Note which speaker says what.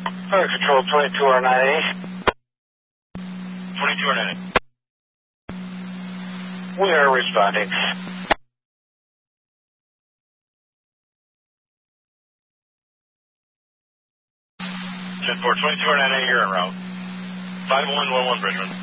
Speaker 1: Fire Control 22R9A.
Speaker 2: 22R9A.
Speaker 1: We are responding.
Speaker 2: 10-4, 22R9A, you're en route. 5111 Bridgman.